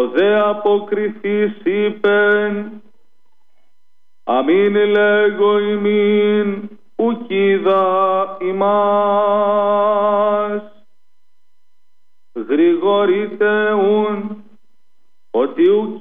ο δε αποκριθής είπεν, αμήν λέγω ημίν, ουκ είδα ημάς. Γρηγορείτε ουν, ότι ουκ